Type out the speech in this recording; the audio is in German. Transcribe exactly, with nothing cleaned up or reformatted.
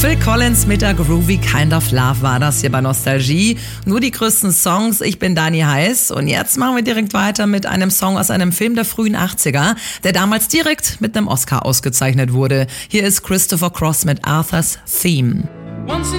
Phil Collins mit der Groovy Kind of Love war das hier bei Nostalgie. Nur die größten Songs. Ich bin Dani Heiß und jetzt machen wir direkt weiter mit einem Song aus einem Film der frühen achtziger, der damals direkt mit einem Oscar ausgezeichnet wurde. Hier ist Christopher Cross mit Arthur's Theme. Once